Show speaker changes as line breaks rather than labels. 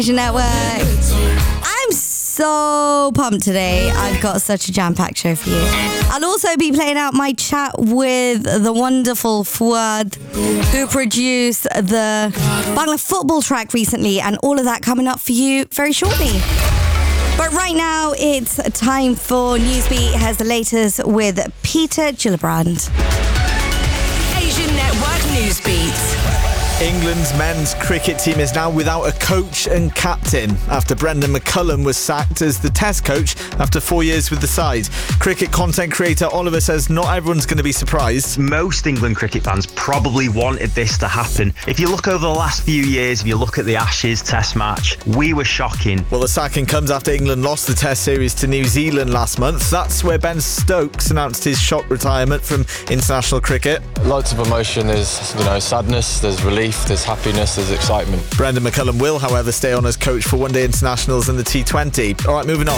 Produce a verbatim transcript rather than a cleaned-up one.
Asian Network. I'm so pumped today. I've got such a jam-packed show for you. I'll also be playing out my chat with the wonderful Fuad, who produced the Bangla football track recently, and all of that coming up for you very shortly. But right now, it's time for Newsbeat has the latest with Peter Gillibrand.
Asian Network Newsbeat.
England's men's cricket team is now without a coach and captain after Brendan McCullum was sacked as the test coach after four years with the side. Cricket content creator Oliver says not everyone's going to be surprised.
Most England cricket fans probably wanted this to happen. If you look over the last few years, if you look at the Ashes test match, we were shocking.
Well, the sacking comes after England lost the test series to New Zealand last month. That's where Ben Stokes announced his shock retirement from international cricket.
Lots of emotion. There's, you know, sadness, there's relief, there's happiness, there's excitement.
Brendan McCullum will, however, stay on as coach for one-day internationals and the T twenty. All right, moving on.